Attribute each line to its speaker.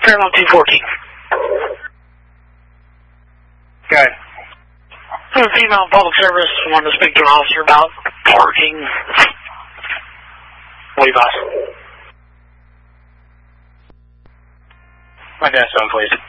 Speaker 1: Paramount 214.
Speaker 2: Okay.
Speaker 1: Female public service, wanted to speak to an officer about parking. Levi's.
Speaker 2: My dad's phone, please.